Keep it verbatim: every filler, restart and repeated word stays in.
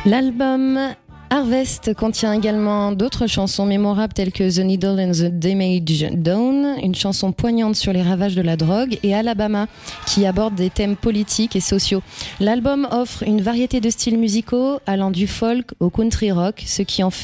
L'album Harvest contient également d'autres chansons mémorables telles que The Needle and the Damage Done, une chanson poignante sur les ravages de la drogue, et Alabama, qui aborde des thèmes politiques et sociaux. L'album offre une variété de styles musicaux allant du folk au country rock, ce qui en fait